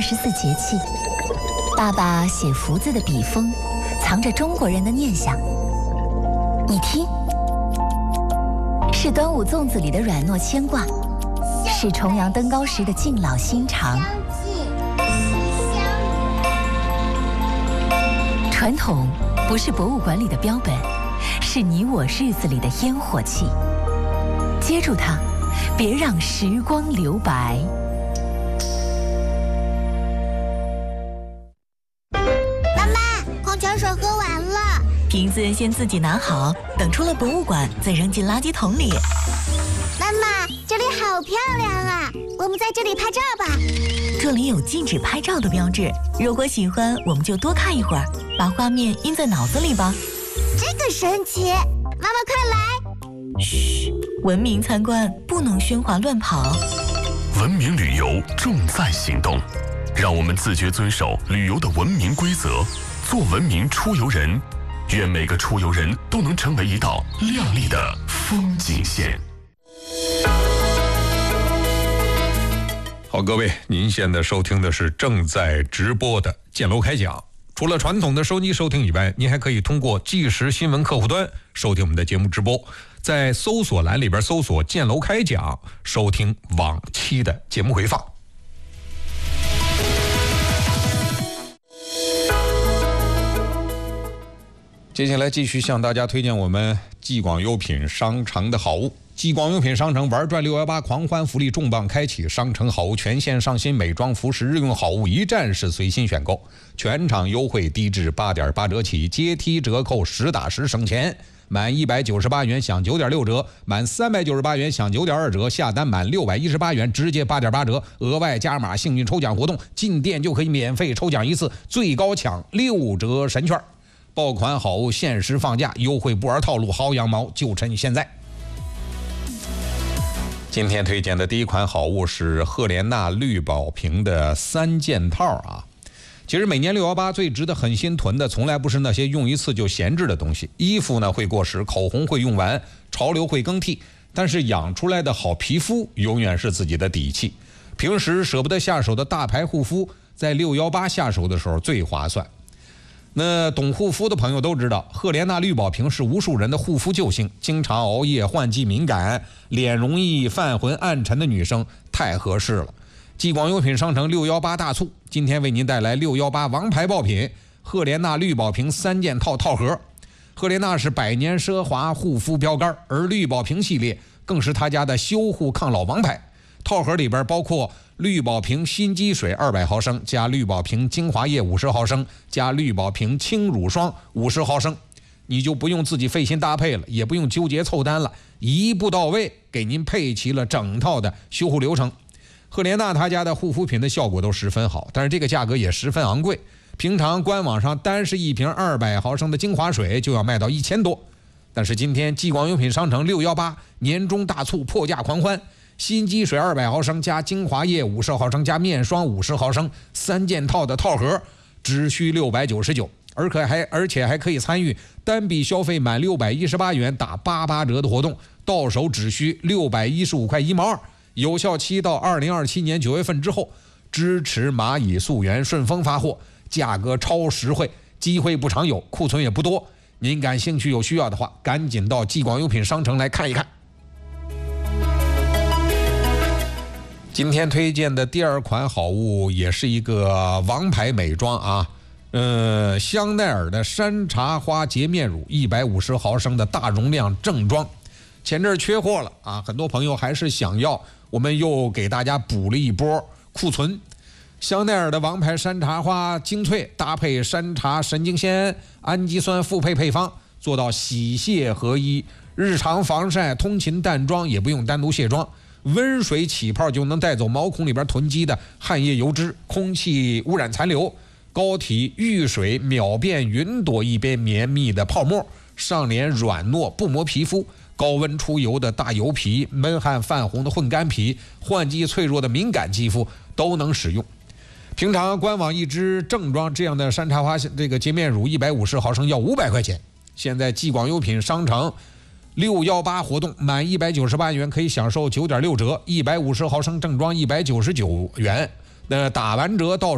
24节气。爸爸写福字的笔锋，藏着中国人的念想。你听，是端午粽子里的软糯牵挂，是重阳登高时的敬老心肠。传统不是博物馆里的标本，是你我日子里的烟火气。接住它，别让时光留白。 妈妈，矿泉水喝完了， 瓶子先自己拿好，等出了博物馆再扔进垃圾桶里。 妈妈，这里好漂亮啊，我们在这里拍照吧。 这里有禁止拍照的标志，如果喜欢，我们就多看一会儿，把画面印在脑子里吧。 这个神奇，妈妈快来！ 嘘，文明参观，不能喧哗乱跑。 文明旅游重在行动，让我们自觉遵守旅游的文明规则，做文明出游人。愿每个出游人都能成为一道亮丽的风景线。 好，各位，您现在收听的是正在直播的建楼开讲。除了传统的收机收听以外，您还可以通过即时新闻客户端收听我们的节目直播，在搜索栏里边搜索建楼开讲，收听往期的节目回放。接下来继续向大家推荐我们继广优品商城的好物。继广优品商城玩转618狂欢福利重磅开启，商城好物全线上新，美妆服饰日用好物一站式随心选购，全场优惠低至8.8折起，阶梯折扣实打实省钱。满198元享9.6折，满398元享9.2折，下单满618元直接8.8折，额外加码幸运抽奖活动，进店就可以免费抽奖一次，最高抢6折神券。爆款好物限时放价，优惠不玩套路，薅羊毛就趁现在。今天推荐的第一款好物是赫莲娜绿宝瓶的3件套啊。其实每年618最值得狠心囤的，从来不是那些用一次就闲置的东西。衣服呢会过时，口红会用完，潮流会更替，但是养出来的好皮肤永远是自己的底气。平时舍不得下手的大牌护肤，在618下手的时候最划算。那懂护肤的朋友都知道，赫莲娜绿宝瓶是无数人的护肤救星，经常熬夜、换季敏感、脸容易泛浑暗沉的女生太合适了。继广优品商城618大促，今天为您带来618王牌爆品赫莲娜绿宝瓶3件套套盒。赫莲娜是百年奢华护肤标杆，而绿宝瓶系列更是他家的修护抗老王牌。套盒里边包括绿宝瓶新肌水200毫升加绿宝瓶精华液50毫升加绿宝瓶轻乳霜50毫升，你就不用自己费心搭配了，也不用纠结凑单了，一步到位给您配齐了整套的修护流程。赫莲娜他家的护肤品的效果都十分好，但是这个价格也十分昂贵，平常官网上单是一瓶200毫升的精华水就要卖到1000多，但是今天继广优品商城618年终大促破价狂欢，新肌水200毫升加精华液50毫升加面霜50毫升3件套的套盒，只需699，而且还可以参与单笔消费满618元打88折的活动，到手只需615块1毛2，有效期到2027年9月份之后，支持蚂蚁溯源顺丰发货，价格超实惠，机会不常有，库存也不多，您感兴趣有需要的话，赶紧到继广优品商城来看一看。今天推荐的第二款好物也是一个王牌美妆啊，香奈儿的山茶花洁面乳150毫升的大容量正装，前阵缺货了啊，很多朋友还是想要，我们又给大家补了一波库存。香奈儿的王牌山茶花精粹搭配山茶神经酰氨基酸复配配方，做到洗卸合一，日常防晒通勤淡妆也不用单独卸妆，温水起泡就能带走毛孔里边囤积的汗液油脂、空气污染残留，膏体遇水秒变云朵一边绵密的泡沫，上脸软糯不磨皮肤，高温出油的大油皮、闷汗泛红的混干皮、换季脆弱的敏感肌肤都能使用。平常官网一支正装这样的山茶花这个洁面乳150毫升要500块钱，现在继广优品商城618活动满198元可以享受9.6折，150毫升正装199元，那打完折到